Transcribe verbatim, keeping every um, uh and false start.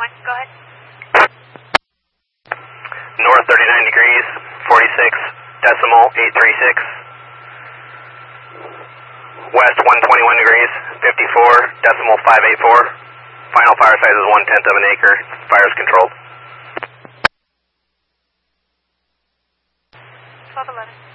one, go ahead. North thirty-nine degrees, forty-six decimal eight three six. West one twenty-one degrees, fifty-four decimal five eight four. Final fire size is one tenth of an acre. Fire is controlled. twelve eleven.